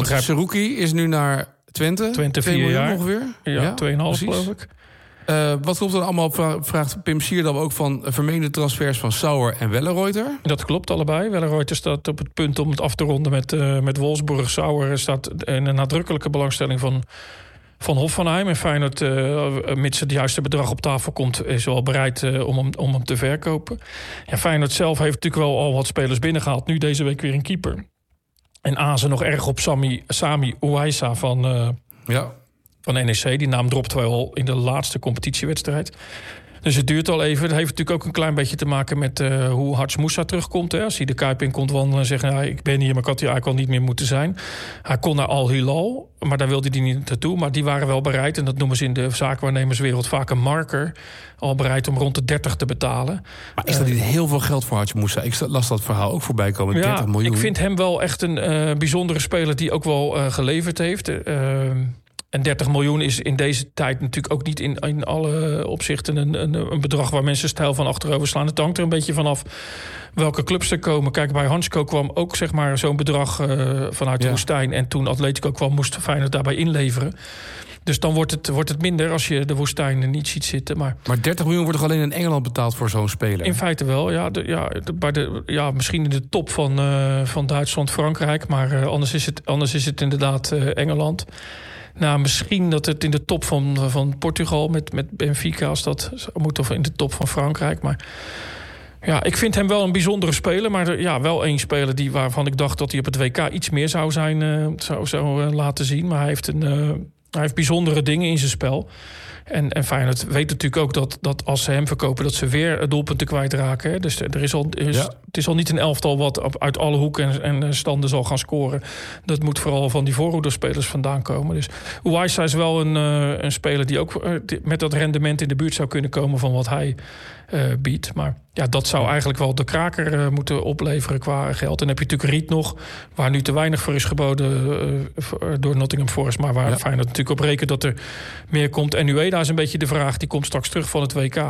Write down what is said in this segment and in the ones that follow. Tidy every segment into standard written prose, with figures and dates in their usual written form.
Seruki is nu naar Twente. 4 jaar ongeveer. Ja, 2,5 geloof ik. Wat komt er allemaal op? Vraagt Pim Sierdam ook van vermeende transfers van Sauer en Wellenreuter? Dat klopt allebei. Wellenreuter staat op het punt om het af te ronden met Wolfsburg. Sauer staat in een nadrukkelijke belangstelling van Hoffenheim. En Feyenoord, mits het juiste bedrag op tafel komt, is wel bereid om hem te verkopen. Ja, Feyenoord zelf heeft natuurlijk wel al wat spelers binnengehaald. Nu deze week weer een keeper. En azen nog erg op Sami Ouaissa van NEC. Die naam dropt wel in de laatste competitiewedstrijd. Dus het duurt al even. Dat heeft natuurlijk ook een klein beetje te maken met hoe Hats Moussa terugkomt. Hè. Als hij de Kuip in komt wandelen en zegt, ik ben hier, maar ik had hier eigenlijk al niet meer moeten zijn. Hij kon naar Al Hilal, maar daar wilde hij niet naartoe. Maar die waren wel bereid, en dat noemen ze in de zakenwaarnemerswereld vaak een marker, al bereid om rond de 30 te betalen. Maar is dat niet heel veel geld voor Hats Moussa? Ik las dat verhaal ook voorbij komen, 30 miljoen. Ik vind hem wel echt een bijzondere speler die ook wel geleverd heeft. En 30 miljoen is in deze tijd natuurlijk ook niet in alle opzichten een bedrag waar mensen stijl van achterover slaan. Het hangt er een beetje vanaf welke clubs er komen. Kijk, bij Hansko kwam ook zeg maar zo'n bedrag vanuit de woestijn. En toen Atletico kwam, moest Feyenoord daarbij inleveren. Dus dan wordt het minder als je de woestijn niet ziet zitten. Maar 30 miljoen wordt toch alleen in Engeland betaald voor zo'n speler? In feite wel, ja. Misschien in de top van Duitsland, Frankrijk. Maar anders is het inderdaad Engeland. Nou, misschien dat het in de top van Portugal met Benfica, als dat moet, of in de top van Frankrijk. Maar ja, ik vind hem wel een bijzondere speler. Maar wel één speler waarvan ik dacht dat hij op het WK iets meer zou laten zien. Maar hij heeft bijzondere dingen in zijn spel. En Feyenoord weet natuurlijk ook dat als ze hem verkopen, dat ze weer doelpunten kwijtraken. Hè. Dus het is al niet een elftal wat uit alle hoeken en standen zal gaan scoren. Dat moet vooral van die voorhoederspelers vandaan komen. Dus Ouaissa is wel een speler die ook met dat rendement in de buurt zou kunnen komen van wat hij biedt. Maar ja, dat zou eigenlijk wel de kraker moeten opleveren qua geld. En dan heb je natuurlijk Riet nog, waar nu te weinig voor is geboden door Nottingham Forest, maar waar Feyenoord natuurlijk op rekent dat er meer komt. En Ueda is een beetje de vraag, die komt straks terug van het WK.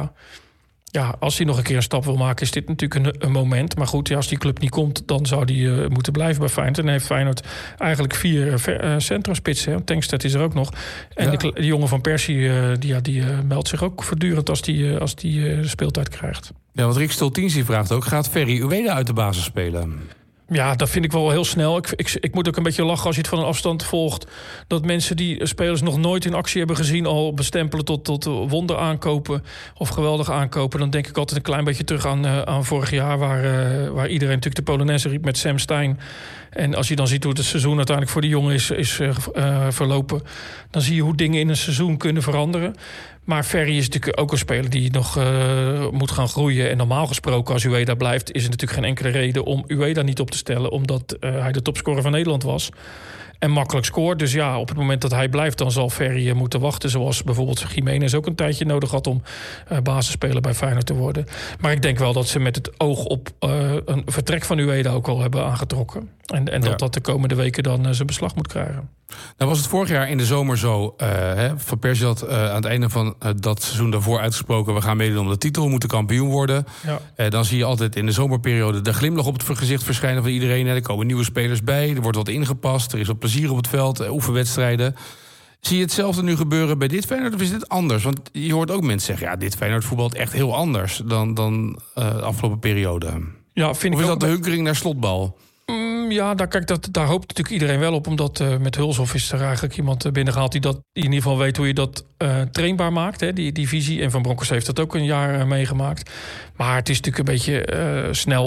Ja, als hij nog een keer een stap wil maken, is dit natuurlijk een moment. Maar goed, als die club niet komt, dan zou die moeten blijven bij Feyenoord. En dan heeft Feyenoord eigenlijk 4 centrumspitsen. Tankstedt is er ook nog. En de jongen van Persie, die meldt zich ook voortdurend als die speeltijd krijgt. Ja, want Rick Stoltinzi vraagt ook, gaat Ferry Ueda uit de basis spelen? Ja, dat vind ik wel heel snel. Ik moet ook een beetje lachen als je het van een afstand volgt, dat mensen die spelers nog nooit in actie hebben gezien al bestempelen tot wonder aankopen of geweldig aankopen. Dan denk ik altijd een klein beetje terug aan vorig jaar, waar iedereen natuurlijk de Polonaise riep met Sam Stein. En als je dan ziet hoe het seizoen uiteindelijk voor die jongen is verlopen, dan zie je hoe dingen in een seizoen kunnen veranderen. Maar Ferry is natuurlijk ook een speler die nog moet gaan groeien. En normaal gesproken, als Ueda blijft, is er natuurlijk geen enkele reden om Ueda niet op te stellen, omdat hij de topscorer van Nederland was en makkelijk scoort. Dus ja, op het moment dat hij blijft, dan zal Ferry moeten wachten, zoals bijvoorbeeld Jiménez ook een tijdje nodig had om basisspeler bij Feyenoord te worden. Maar ik denk wel dat ze met het oog op een vertrek van Ueda ook al hebben aangetrokken. En dat de komende weken dan zijn beslag moet krijgen. Nou was het vorig jaar in de zomer zo, Van Persie had aan het einde van dat seizoen daarvoor uitgesproken, we gaan meedoen om de titel, we moeten kampioen worden. Ja. Dan zie je altijd in de zomerperiode de glimlach op het gezicht verschijnen van iedereen. Er komen nieuwe spelers bij, er wordt wat ingepast, er is wat plezier op het veld, oefenwedstrijden. Zie je hetzelfde nu gebeuren bij dit Feyenoord of is dit anders? Want je hoort ook mensen zeggen, dit Feyenoord voetbalt echt heel anders dan de afgelopen periode. Ja, vind of is dat de hunkering naar slotbal? Ja, daar hoopt natuurlijk iedereen wel op. Omdat met Hulshoff is er eigenlijk iemand binnengehaald die dat in ieder geval weet hoe je dat trainbaar maakt. Hè, die visie. En Van Bronckhorst heeft dat ook een jaar meegemaakt. Maar het is natuurlijk een beetje snel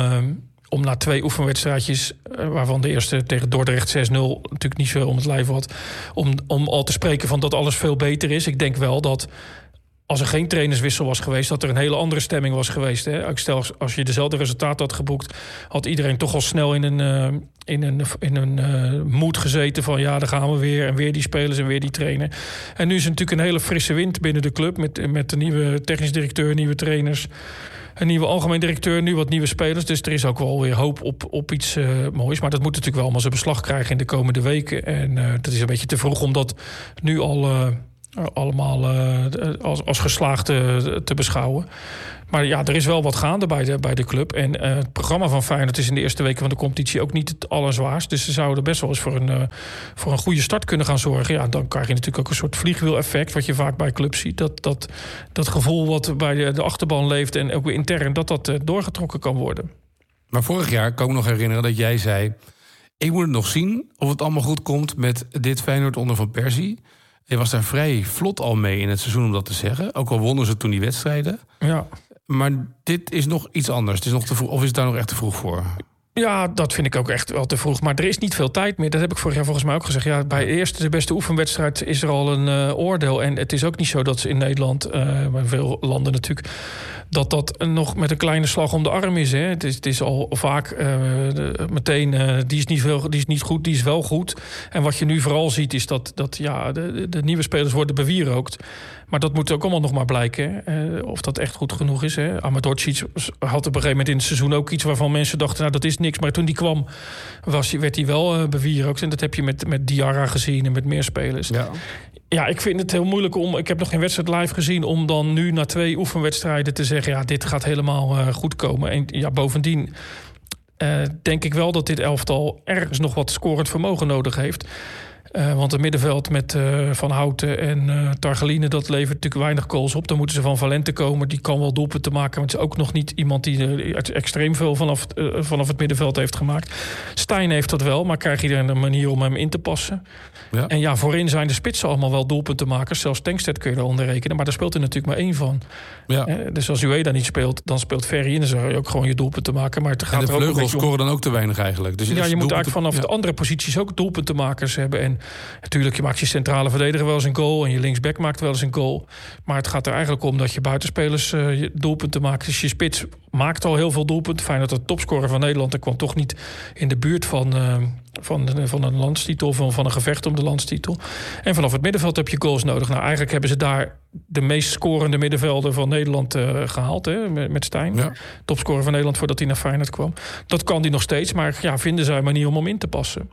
om na 2 oefenwedstrijdjes, waarvan de eerste tegen Dordrecht 6-0 natuurlijk niet zo om het lijf had, om al te spreken van dat alles veel beter is. Ik denk wel dat als er geen trainerswissel was geweest, dat er een hele andere stemming was geweest. Hè? Ik stel, als je dezelfde resultaat had geboekt, had iedereen toch al snel in een moed gezeten van ja, daar gaan we weer. En weer die spelers en weer die trainer. En nu is er natuurlijk een hele frisse wind binnen de club met de nieuwe technisch directeur, nieuwe trainers, een nieuwe algemeen directeur, nu wat nieuwe spelers. Dus er is ook wel weer hoop op iets moois. Maar dat moet natuurlijk wel allemaal zijn beslag krijgen in de komende weken. En dat is een beetje te vroeg om dat nu al allemaal als geslaagd te beschouwen. Maar ja, er is wel wat gaande bij de club. En het programma van Feyenoord is in de eerste weken van de competitie ook niet het allerzwaarst. Dus ze zouden best wel eens voor een goede start kunnen gaan zorgen. Ja, dan krijg je natuurlijk ook een soort vliegwiel-effect, wat je vaak bij clubs ziet. Dat gevoel wat bij de achterban leeft en ook intern, dat doorgetrokken kan worden. Maar vorig jaar kan ik me nog herinneren dat jij zei, ik moet het nog zien of het allemaal goed komt met dit Feyenoord onder Van Persie. Je was daar vrij vlot al mee in het seizoen om dat te zeggen. Ook al wonnen ze toen die wedstrijden. Ja. Maar dit is nog iets anders. Het is nog te vroeg, of is het daar nog echt te vroeg voor? Ja, dat vind ik ook echt wel te vroeg. Maar er is niet veel tijd meer. Dat heb ik vorig jaar volgens mij ook gezegd. Ja, bij de beste oefenwedstrijd is er al een oordeel. En het is ook niet zo dat ze in Nederland, bij veel landen natuurlijk, dat nog met een kleine slag om de arm is. Hè. Het is al vaak meteen, die is niet goed, die is wel goed. En wat je nu vooral ziet is dat de nieuwe spelers worden bewierookt. Maar dat moet ook allemaal nog maar blijken. Of dat echt goed genoeg is. Amadorcic had op een gegeven moment in het seizoen ook iets waarvan mensen dachten, nou dat is niks. Maar toen die kwam, werd hij wel bewierookt. En dat heb je met Diarra gezien en met meer spelers. Ja, ik vind het heel moeilijk ik heb nog geen wedstrijd live gezien, om dan nu na 2 oefenwedstrijden te zeggen, ja, dit gaat helemaal goed komen. En ja, bovendien denk ik wel dat dit elftal ergens nog wat scorend vermogen nodig heeft. Want het middenveld met Van Houten en Targeline, dat levert natuurlijk weinig goals op. Dan moeten ze van Valente komen. Die kan wel doelpunten maken. Want het is ook nog niet iemand die extreem veel vanaf het middenveld heeft gemaakt. Stijn heeft dat wel, maar krijg je er een manier om hem in te passen. Ja. En ja, voorin zijn de spitsen allemaal wel doelpuntenmakers. Zelfs Tankstedt kun je eronder rekenen. Maar daar speelt er natuurlijk maar 1 van. Ja. Dus als Ueda niet speelt, dan speelt Ferry in. Dan zou je ook gewoon je doelpunten maken. Maar het gaat en de vleugels scoren dan ook te weinig eigenlijk. Dus ja, je moet eigenlijk vanaf de andere posities ook doelpuntenmakers hebben. En natuurlijk, je maakt je centrale verdediger wel eens een goal en je linksback maakt wel eens een goal. Maar het gaat er eigenlijk om dat je buitenspelers je doelpunten maakt. Dus je spits maakt al heel veel doelpunten. Fijn dat de topscorer van Nederland, er kwam toch niet in de buurt van een landstitel, van een gevecht om de landstitel. En vanaf het middenveld heb je goals nodig. Nou, eigenlijk hebben ze daar de meest scorende middenvelder van Nederland gehaald, hè, met Stijn. Ja. Topscorer van Nederland voordat hij naar Feyenoord kwam. Dat kan hij nog steeds, maar ja, vinden zij een manier om hem in te passen.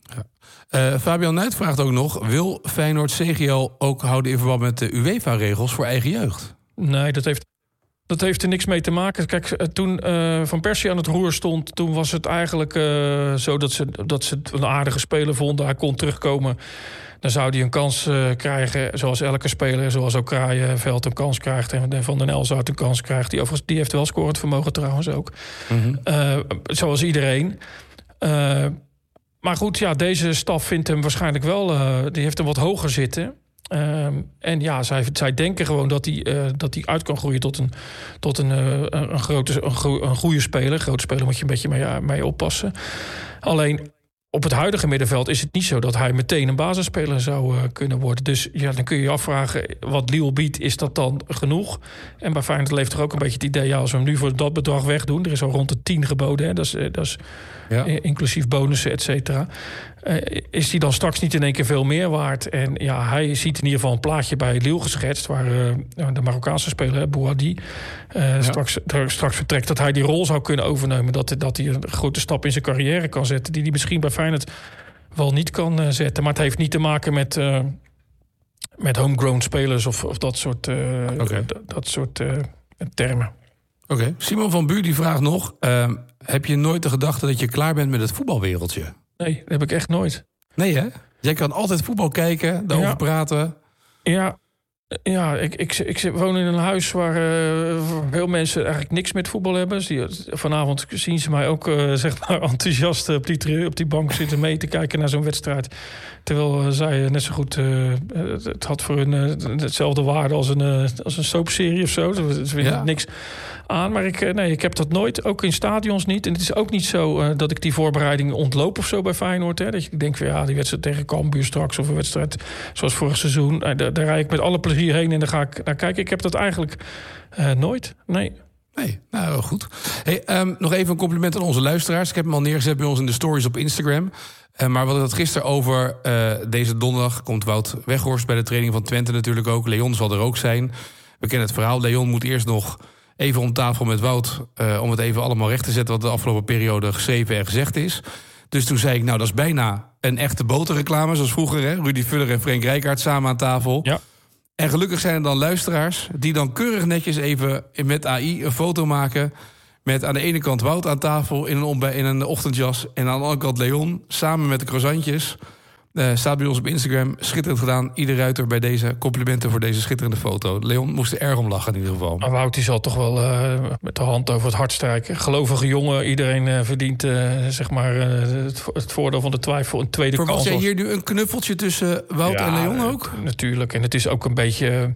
Ja. Fabian Nuit vraagt ook nog, wil Feyenoord CGL ook houden in verband met de UEFA-regels voor eigen jeugd? Nee, dat heeft er niks mee te maken. Kijk, toen Van Persie aan het roer stond, toen was het eigenlijk zo dat ze een aardige speler vonden. Hij kon terugkomen. Dan zou hij een kans krijgen, zoals elke speler, zoals ook Kraaienveld een kans krijgt. En Van den Elzout een kans krijgt. Die heeft wel scorend vermogen trouwens ook. Mm-hmm. Zoals iedereen. Maar goed, ja, deze staf vindt hem waarschijnlijk wel, die heeft hem wat hoger zitten. En ja, zij denken gewoon dat hij uit kan groeien tot een goede speler. Een grote speler moet je een beetje mee oppassen. Alleen op het huidige middenveld is het niet zo dat hij meteen een basisspeler zou kunnen worden. Dus ja, dan kun je je afvragen, wat Lille biedt, is dat dan genoeg? En bij Feyenoord leeft er ook een beetje het idee, ja, als we hem nu voor dat bedrag wegdoen, er is al rond de 10 geboden, hè, dat is ja, inclusief bonussen, et cetera. Is die dan straks niet in één keer veel meer waard? En ja, hij ziet in ieder geval een plaatje bij Lille geschetst, waar de Marokkaanse speler, Bouhaddi, straks vertrekt, dat hij die rol zou kunnen overnemen, dat hij een grote stap in zijn carrière kan zetten, die hij misschien bij Feyenoord wel niet kan zetten. Maar het heeft niet te maken met homegrown spelers of dat soort termen. Oké. Simon van Buur die vraagt nog, heb je nooit de gedachte dat je klaar bent met het voetbalwereldje? Nee, dat heb ik echt nooit. Nee, hè? Jij kan altijd voetbal kijken, daarover praten. Ja, ik woon in een huis waar veel mensen eigenlijk niks met voetbal hebben. Vanavond zien ze mij ook zeg maar enthousiast op die bank zitten mee te kijken naar zo'n wedstrijd. Terwijl zij net zo goed, het had voor hun hetzelfde waarde als een soapserie of zo. Ze vinden niks aan. Maar ik heb dat nooit, ook in stadions niet. En het is ook niet zo dat ik die voorbereiding ontloop of zo bij Feyenoord. Hè. Dat je denkt van ja, die wedstrijd tegen Cambuur straks, of een wedstrijd zoals vorig seizoen. Daar rijd ik met alle plezier heen en dan ga ik naar kijken. Ik heb dat eigenlijk nooit. Nee, nou goed. Hey, nog even een compliment aan onze luisteraars. Ik heb hem al neergezet bij ons in de stories op Instagram. Maar we hadden het gisteren over. Deze donderdag komt Wout Weghorst bij de training van Twente natuurlijk ook. Leon zal er ook zijn. We kennen het verhaal. Leon moet eerst nog even om tafel met Wout, om het even allemaal recht te zetten wat de afgelopen periode geschreven en gezegd is. Dus toen zei ik, nou, dat is bijna een echte boterreclame, zoals vroeger, hè? Rudy Vuller en Frank Rijkaard samen aan tafel. Ja. En gelukkig zijn er dan luisteraars die dan keurig netjes even met AI een foto maken met aan de ene kant Wout aan tafel in een ochtendjas en aan de andere kant Leon samen met de croissantjes. Staat bij ons op Instagram. Schitterend gedaan. Ieder ruiter bij deze complimenten voor deze schitterende foto. Leon moest er erg om lachen in ieder geval. Maar Wout die zal toch wel met de hand over het hart strijken. Gelovige jongen. Iedereen verdient het voordeel van de twijfel. Een tweede kans. Verwacht jij hier nu een knuffeltje tussen Wout en Leon ook? Natuurlijk. En het is ook een beetje...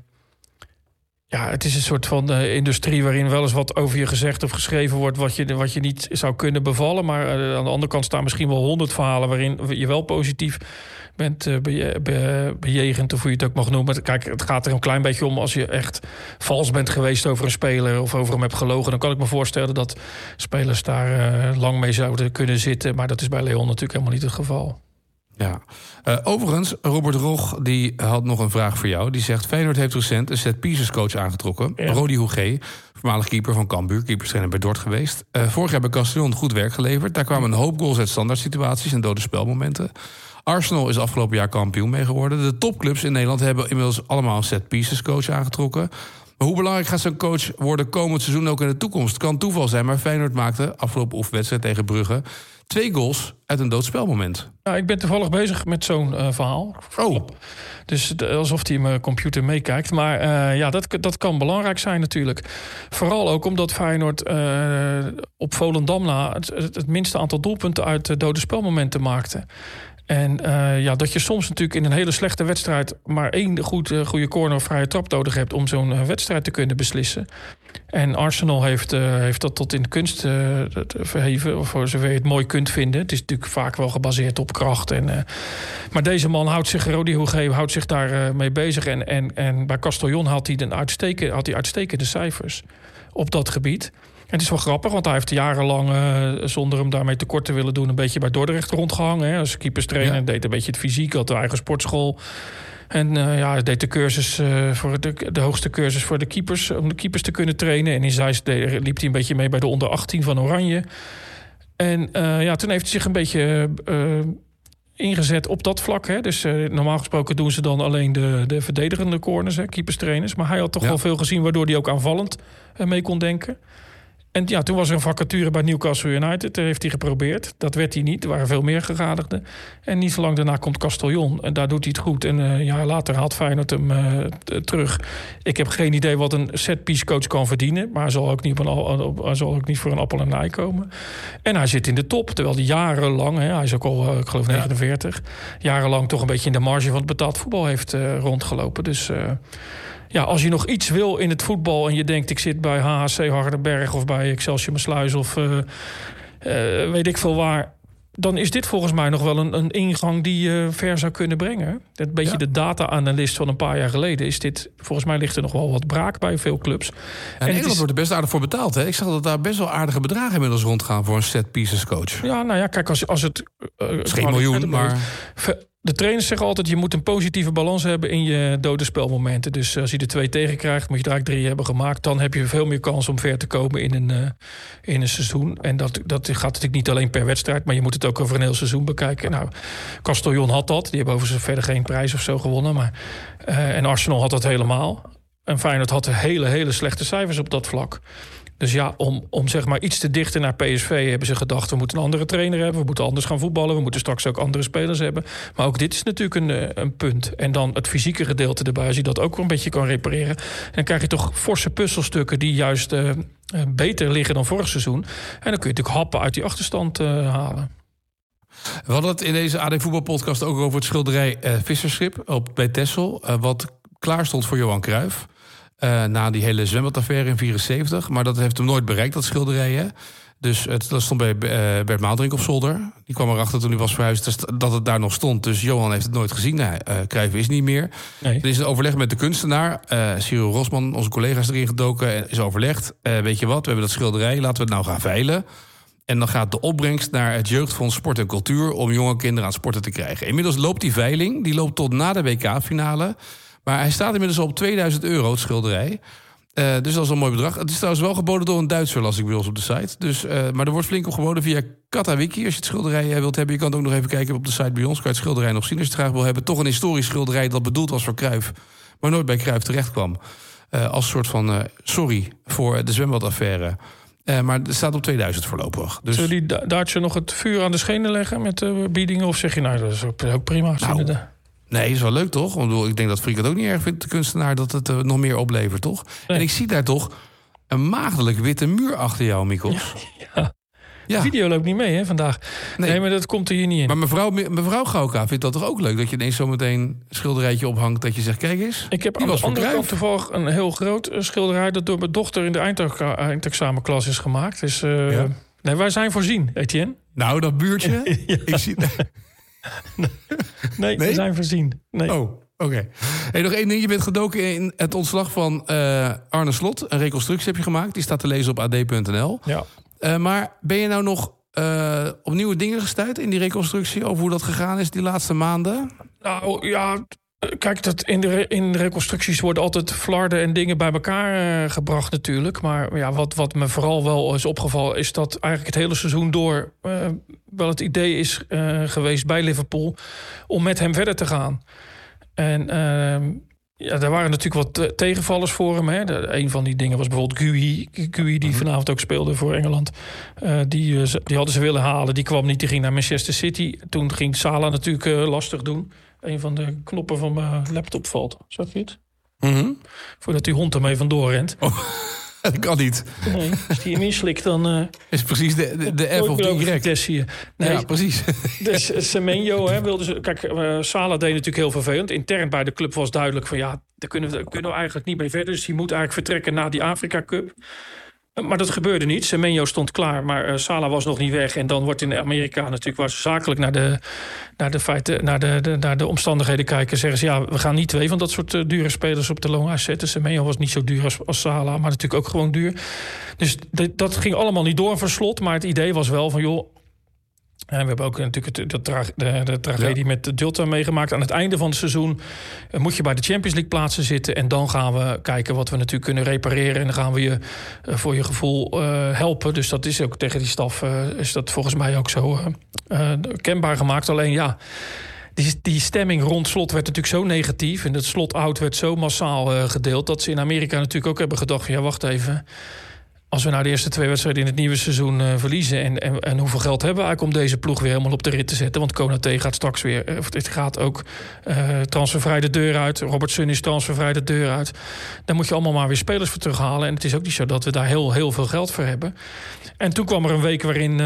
Ja, het is een soort van industrie waarin wel eens wat over je gezegd of geschreven wordt wat je niet zou kunnen bevallen. Maar aan de andere kant staan misschien wel 100 verhalen waarin je wel positief bent bejegend, of hoe je het ook mag noemen. Kijk, het gaat er een klein beetje om als je echt vals bent geweest over een speler of over hem hebt gelogen. Dan kan ik me voorstellen dat spelers daar lang mee zouden kunnen zitten. Maar dat is bij Leon natuurlijk helemaal niet het geval. Ja. Overigens, Robert Rog die had nog een vraag voor jou. Die zegt, Feyenoord heeft recent een set-pieces coach aangetrokken. Ja. Rodi Hougé, voormalig keeper van Cambuur, keeperstrainer bij Dort geweest. Vorig jaar bij Castellon goed werk geleverd. Daar kwamen een hoop goals uit standaard situaties en dode spelmomenten. Arsenal is afgelopen jaar kampioen mee geworden. De topclubs in Nederland hebben inmiddels allemaal een set-pieces coach aangetrokken. Maar hoe belangrijk gaat zo'n coach worden komend seizoen ook in de toekomst? Kan toeval zijn, maar Feyenoord maakte afgelopen oefenwedstrijd tegen Brugge 2 goals uit een doodspelmoment. Ja, ik ben toevallig bezig met zo'n verhaal. Oh. Dus alsof hij in mijn computer meekijkt. Maar dat kan belangrijk zijn natuurlijk. Vooral ook omdat Feyenoord op Volendam na het minste aantal doelpunten uit dode spelmomenten maakte. En dat je soms natuurlijk in een hele slechte wedstrijd maar 1 goede corner of vrije trap nodig hebt om zo'n wedstrijd te kunnen beslissen. En Arsenal heeft dat tot in de kunst verheven, of voor zover je het mooi kunt vinden. Het is natuurlijk vaak wel gebaseerd op kracht. Maar deze man Rodi Hougé houdt zich daar mee bezig. En bij Castellon had hij uitstekende cijfers op dat gebied. En het is wel grappig, want hij heeft jarenlang, zonder hem daarmee tekort te willen doen, een beetje bij Dordrecht rondgehangen. Hè, als keeperstrainer. Ja. Deed een beetje het fysiek, had de eigen sportschool. En hij deed de cursus voor de hoogste cursus voor de keepers, om de keepers te kunnen trainen. En in Zeist liep hij een beetje mee bij de onder 18 van Oranje. En toen heeft hij zich een beetje ingezet op dat vlak. Hè. Dus normaal gesproken doen ze dan alleen de verdedigende corners, keeperstrainers. Maar hij had toch wel veel gezien, waardoor hij ook aanvallend mee kon denken. En ja, toen was er een vacature bij Newcastle United. Dat heeft hij geprobeerd. Dat werd hij niet. Er waren veel meer gegadigden. En niet zo lang daarna komt Castellon. En daar doet hij het goed. En een jaar later haalt Feyenoord hem terug. Ik heb geen idee wat een set-piece coach kan verdienen. Maar hij zal ook niet voor een appel en een ei komen. En hij zit in de top. Terwijl hij jarenlang, hij is ook al, ik geloof 49... jarenlang toch een beetje in de marge van het betaald voetbal heeft rondgelopen. Dus... als je nog iets wil in het voetbal en je denkt, ik zit bij HHC Hardenberg of bij Excelsior Maasluis of weet ik veel waar, dan is dit volgens mij nog wel een ingang die je ver zou kunnen brengen. Een beetje de data-analyst van een paar jaar geleden is dit. Volgens mij ligt er nog wel wat braak bij veel clubs. En Nederland wordt er best aardig voor betaald. Hè? Ik zag dat daar best wel aardige bedragen inmiddels rondgaan voor een set-pieces coach. Ja, kijk, als het... Het is geen miljoen, maar... De trainers zeggen altijd, je moet een positieve balans hebben in je dode spelmomenten. Dus als je er 2 tegen krijgt, moet je er eigenlijk 3 hebben gemaakt. Dan heb je veel meer kans om ver te komen in een seizoen. En dat gaat natuurlijk niet alleen per wedstrijd, maar je moet het ook over een heel seizoen bekijken. Nou, Castellon had dat. Die hebben overigens verder geen prijs of zo gewonnen. En Arsenal had dat helemaal. En Feyenoord had hele slechte cijfers op dat vlak. Dus ja, om zeg maar iets te dichter naar PSV hebben ze gedacht, we moeten een andere trainer hebben, we moeten anders gaan voetballen, we moeten straks ook andere spelers hebben. Maar ook dit is natuurlijk een punt. En dan het fysieke gedeelte erbij, als je dat ook wel een beetje kan repareren. Dan krijg je toch forse puzzelstukken die juist beter liggen dan vorig seizoen. En dan kun je natuurlijk happen uit die achterstand halen. We hadden het in deze AD Voetbalpodcast ook over het schilderij Visserschip bij Texel, wat klaar stond voor Johan Cruijff. Na die hele zwembadaffaire in 74. Maar dat heeft hem nooit bereikt, dat schilderij. Hè? Dus dat stond bij Bert Maaldrink op zolder. Die kwam erachter toen hij was verhuisd dat het daar nog stond. Dus Johan heeft het nooit gezien. Cruijff is niet meer. Nee. Er is een overleg met de kunstenaar. Cyril Rosman, onze collega's erin gedoken. En is overlegd. Weet je wat, we hebben dat schilderij. Laten we het nou gaan veilen. En dan gaat de opbrengst naar het Jeugdfonds Sport en Cultuur om jonge kinderen aan sporten te krijgen. Inmiddels loopt die veiling. Die loopt tot na de WK-finale. Maar hij staat inmiddels op €2000, het schilderij. Dus dat is een mooi bedrag. Het is trouwens wel geboden door een Duitser, las ik bij ons op de site. Dus, maar er wordt flink op geboden via Katawiki. Als je het schilderij wilt hebben, je kan het ook nog even kijken op de site bij ons. Kan je het schilderij nog zien als je het graag wil hebben. Toch een historisch schilderij dat bedoeld was voor Cruijff. maar nooit bij Cruijff terecht kwam. Als soort van sorry voor de zwembadaffaire. Maar het staat op 2000 voorlopig. Dus... Zullen die Duitsers nog het vuur aan de schenen leggen met biedingen? Of zeg je, nou, dat is ook prima. Nee, is wel leuk, toch? Want ik denk dat Friek het ook niet erg vindt, de kunstenaar, dat het nog meer oplevert, toch? Nee. En ik zie daar toch een maagdelijk witte muur achter jou, Mikkels. Ja. De video loopt niet mee, hè, vandaag. Nee, maar dat komt er hier niet in. Maar mevrouw Gauka vindt dat toch ook leuk? Dat je ineens zo meteen een schilderijtje ophangt, dat je zegt, kijk eens. Ik heb aan de andere kant toevallig een heel groot schilderij... dat door mijn dochter in de eindexamenklas is gemaakt. Dus nee, wij zijn voorzien, Etienne. Nou, dat buurtje... Ik zie... Nee, we zijn voorzien. Nee. Oh, oké. Hey, nog één ding. Je bent gedoken in het ontslag van Arne Slot. Een reconstructie heb je gemaakt. Die staat te lezen op ad.nl. Ja. Maar ben je nou nog op nieuwe dingen gestuurd in die reconstructie... over hoe dat gegaan is die laatste maanden? Nou, ja... Kijk, in de reconstructies worden altijd flarden en dingen bij elkaar gebracht natuurlijk. Maar ja, wat me vooral wel is opgevallen... is dat eigenlijk het hele seizoen door wel het idee is geweest bij Liverpool... om met hem verder te gaan. En er waren natuurlijk wat tegenvallers voor hem. Hè. Een van die dingen was bijvoorbeeld Guy die vanavond ook speelde voor Engeland. Die hadden ze willen halen, die kwam niet, die ging naar Manchester City. Toen ging Salah natuurlijk lastig doen... Een van de knoppen van mijn laptop valt. Zag je het? Mm-hmm. Voordat die hond ermee vandoor rent. Oh, dat kan niet. Nee, als die hem inslikt, dan... is precies de F of de Y. Nee, ja, precies. Dus Semenyo wilde ze... Kijk, Salah deed natuurlijk heel vervelend. Intern bij de club was duidelijk van... ja, daar kunnen we eigenlijk niet mee verder. Dus die moet eigenlijk vertrekken na die Afrika Cup. Maar dat gebeurde niet. Semenyo stond klaar, maar Salah was nog niet weg. En dan wordt in Amerika natuurlijk... waar ze zakelijk naar de omstandigheden kijken... zeggen ze, ja, we gaan niet 2 van dat soort dure spelers op de loonlijst zetten. Semenyo was niet zo duur als Salah, maar natuurlijk ook gewoon duur. Dus dat ging allemaal niet door van Slot. Maar het idee was wel van, joh... En we hebben ook natuurlijk de tragedie met Jota meegemaakt. Aan het einde van het seizoen moet je bij de Champions League plaatsen zitten. En dan gaan we kijken wat we natuurlijk kunnen repareren. En dan gaan we je voor je gevoel helpen. Dus dat is ook tegen die staf is dat volgens mij ook zo kenbaar gemaakt. Alleen ja, die stemming rond Slot werd natuurlijk zo negatief. En het Slot-out werd zo massaal gedeeld... dat ze in Amerika natuurlijk ook hebben gedacht van... ja, wacht even... Als we nou de eerste 2 wedstrijden in het nieuwe seizoen verliezen... En hoeveel geld hebben we eigenlijk om deze ploeg weer helemaal op de rit te zetten? Want Konaté gaat straks weer... het gaat ook transfervrij de deur uit. Robertson is transfervrij de deur uit. Daar moet je allemaal maar weer spelers voor terughalen. En het is ook niet zo dat we daar heel veel geld voor hebben. En toen kwam er een week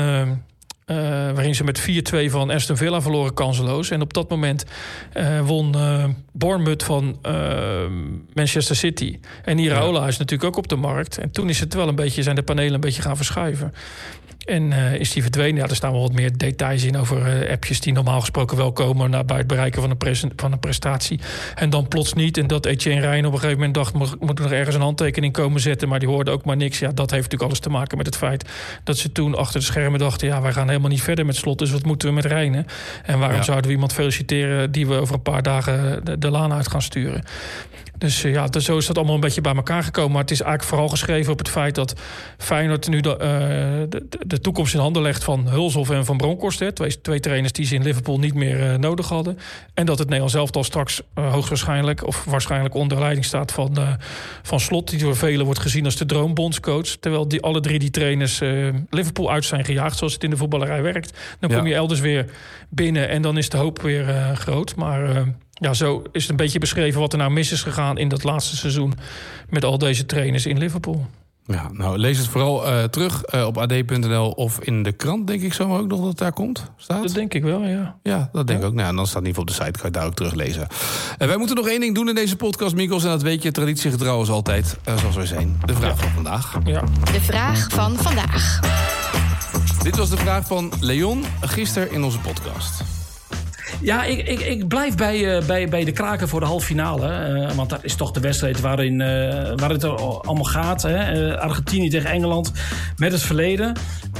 waarin ze met 4-2 van Aston Villa verloren, kanseloos. En op dat moment won Bournemouth van Manchester City. En Iraola is natuurlijk ook op de markt. En toen is het wel zijn de panelen een beetje gaan verschuiven. En is die verdwenen? Ja, er staan wel wat meer details in over appjes... die normaal gesproken wel komen bij het bereiken van een prestatie. En dan plots niet. En dat Etienne Rijn op een gegeven moment dacht... moet er ergens een handtekening komen zetten... maar die hoorde ook maar niks. Ja, dat heeft natuurlijk alles te maken met het feit... dat ze toen achter de schermen dachten... ja, wij gaan helemaal niet verder met Slot, dus wat moeten we met Rijnen? En waarom zouden we iemand feliciteren... die we over een paar dagen de laan uit gaan sturen? Dus zo is dat allemaal een beetje bij elkaar gekomen. Maar het is eigenlijk vooral geschreven op het feit dat Feyenoord nu de toekomst in handen legt van Hulshoff en Van Bronckhorst. Hè, twee trainers die ze in Liverpool niet meer nodig hadden. En dat het Nederlands elftal straks hoogstwaarschijnlijk of waarschijnlijk onder leiding staat van Slot. Die door velen wordt gezien als de droombondscoach. Terwijl alle 3 die trainers Liverpool uit zijn gejaagd, zoals het in de voetballerij werkt. Dan kom je elders weer binnen en dan is de hoop weer groot. Maar... ja, zo is het een beetje beschreven wat er nou mis is gegaan... in dat laatste seizoen met al deze trainers in Liverpool. Ja, nou, lees het vooral terug op ad.nl of in de krant, denk ik zo ook nog dat het daar komt. Staat? Dat denk ik wel, ja. Ja, dat denk ik ook. Nou, en dan staat in ieder geval op de site, kan je daar ook teruglezen. Wij moeten nog 1 ding doen in deze podcast, Mikkels. En dat weet je, traditiegetrouw is altijd, zoals wij zijn, de vraag van vandaag. Ja. De vraag van vandaag. Dit was de vraag van Leon, gisteren in onze podcast. Ja, ik blijf bij de kraken voor de halve finale. Want dat is toch de wedstrijd waar het allemaal gaat. Hè? Argentinië tegen Engeland met het verleden.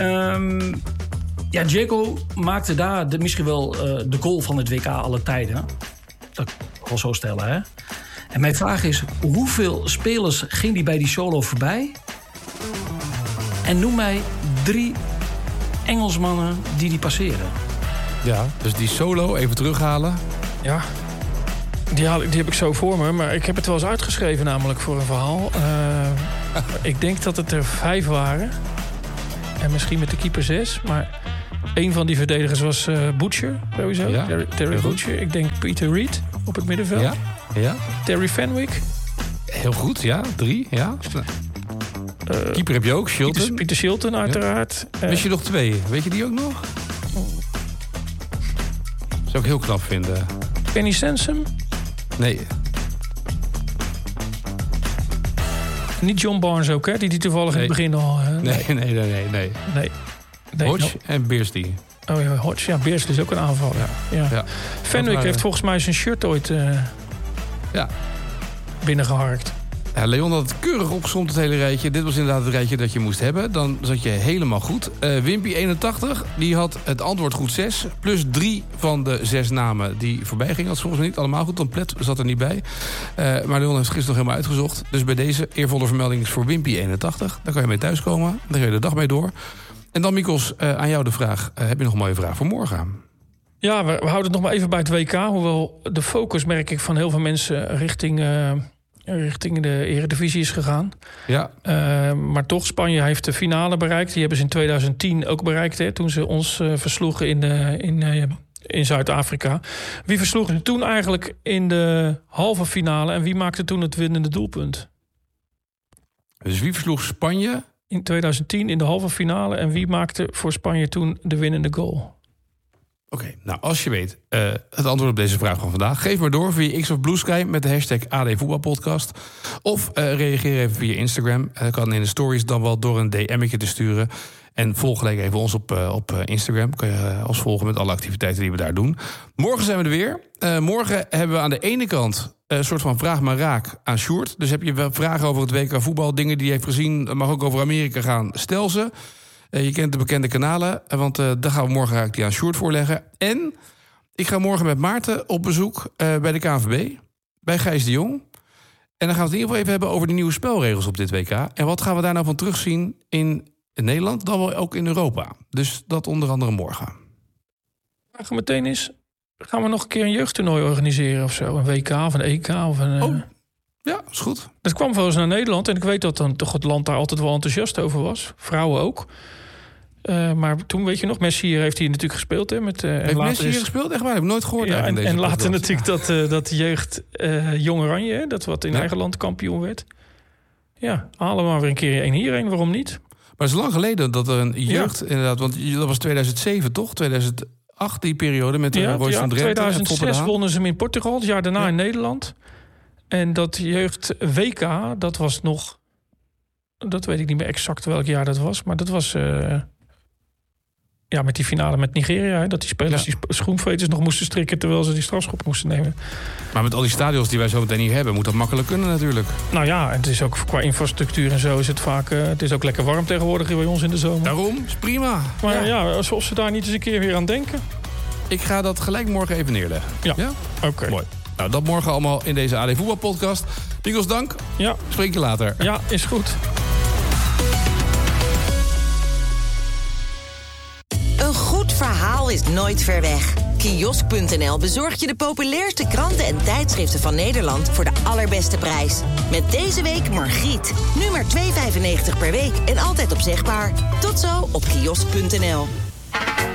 Dzeko maakte daar misschien wel de goal van het WK alle tijden. Dat kan ik wel zo stellen. Hè? En mijn vraag is, hoeveel spelers ging die bij die solo voorbij? En noem mij 3 Engelsmannen die passeren. Ja, dus die solo even terughalen. Ja. Die heb ik zo voor me, maar ik heb het wel eens uitgeschreven namelijk voor een verhaal. Ik denk dat het er 5 waren. En misschien met de keeper 6, maar... Een van die verdedigers was Butcher, sowieso. Ja, Terry Butcher. Ik denk Peter Reed op het middenveld. Ja. Terry Fenwick. Heel goed, ja. 3, ja. Keeper heb je ook, Shilton. Peter Shilton, uiteraard. Wist je nog 2? Weet je die ook nog? Zou ik heel knap vinden. Kenny Sansom? Nee. Niet John Barnes ook, hè? Die toevallig in het begin al... Nee. Hodge en Beersley. Oh ja, Hodge. Ja, Beersley is ook een aanval. Ja. Fenwick heeft volgens mij zijn shirt ooit binnengeharkt. Ja, Leon had het keurig opgesomd, het hele rijtje. Dit was inderdaad het rijtje dat je moest hebben. Dan zat je helemaal goed. Wimpy 81, die had het antwoord goed 6. Plus 3 van de 6 namen die voorbij gingen. Dat volgens mij niet allemaal goed, want Plet zat er niet bij. Maar Leon heeft het gisteren nog helemaal uitgezocht. Dus bij deze eervolle vermelding is voor Wimpy 81. Daar kan je mee thuiskomen. Daar ga je de dag mee door. En dan, Mikos, aan jou de vraag. Heb je nog een mooie vraag voor morgen? Ja, we houden het nog maar even bij het WK. Hoewel de focus, merk ik, van heel veel mensen richting de Eredivisie is gegaan. Ja. Maar toch, Spanje heeft de finale bereikt. Die hebben ze in 2010 ook bereikt, hè, toen ze ons versloegen in Zuid-Afrika. Wie versloeg ze toen eigenlijk in de halve finale en wie maakte toen het winnende doelpunt? Dus wie versloeg Spanje? In 2010 in de halve finale. En wie maakte voor Spanje toen de winnende goal? Oké, nou als je weet het antwoord op deze vraag van vandaag... geef maar door via X of Blue Sky met de hashtag AD Voetbalpodcast. Of reageer even via Instagram. Kan in de stories dan wel door een DM'tje te sturen. En volg gelijk even ons op Instagram. Kan je ons volgen met alle activiteiten die we daar doen. Morgen zijn we er weer. Morgen hebben we aan de ene kant een soort van vraag maar raak aan Sjoerd. Dus heb je wel vragen over het WK voetbal, dingen die je heeft gezien... mag ook over Amerika gaan, stel ze. Je kent de bekende kanalen, want daar gaan we morgen eigenlijk die aan Sjoerd voorleggen. En ik ga morgen met Maarten op bezoek bij de KNVB, bij Gijs de Jong. En dan gaan we het in ieder geval even hebben over de nieuwe spelregels op dit WK. En wat gaan we daar nou van terugzien in Nederland, dan wel ook in Europa. Dus dat onder andere morgen. Vraag meteen is, gaan we nog een keer een jeugdtoernooi organiseren of zo? Een WK of een EK of een... Ja, is goed. Dat kwam wel eens naar Nederland en ik weet dat dan toch het land daar altijd wel enthousiast over was. Vrouwen ook. Maar toen, weet je nog, Messi heeft hier natuurlijk gespeeld. Hè, heeft Messi hier gespeeld? Echt waar, heb ik nooit gehoord. Ja, en later natuurlijk dat de jeugd Jong Oranje, dat wat in eigen land kampioen werd. Ja, halen we maar weer een keer hierheen, waarom niet? Maar het is lang geleden dat er een jeugd, inderdaad, want dat was 2007 toch? 2008, die periode met Royce van Drenthe. 2006 wonnen ze hem in Portugal, het jaar daarna in Nederland. En dat jeugd WK, dat was nog... Dat weet ik niet meer exact welk jaar dat was. Maar dat was... met die finale met Nigeria. Hè, dat die spelers die schoenveters nog moesten strikken... terwijl ze die strafschop moesten nemen. Maar met al die stadions die wij zo meteen hier hebben... moet dat makkelijk kunnen natuurlijk. Nou ja, het is ook qua infrastructuur en zo is het vaak... het is ook lekker warm tegenwoordig bij ons in de zomer. Daarom, is prima. Maar ja, alsof ze daar niet eens een keer weer aan denken. Ik ga dat gelijk morgen even neerleggen. Ja? Oké. Mooi. Nou, dat morgen allemaal in deze AD Voetbalpodcast. Mikos, dank. Ja. Spreek je later. Ja, is goed. Een goed verhaal is nooit ver weg. Kiosk.nl bezorgt je de populairste kranten en tijdschriften van Nederland... voor de allerbeste prijs. Met deze week Margriet. Nu maar €2,95 per week en altijd opzegbaar. Tot zo op kiosk.nl.